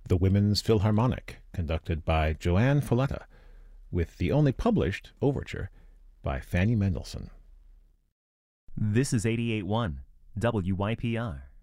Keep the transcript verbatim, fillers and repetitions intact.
The Women's Philharmonic, conducted by Joanne Folletta, with the only published overture by Fanny Mendelssohn. This is eighty-eight point one W Y P R.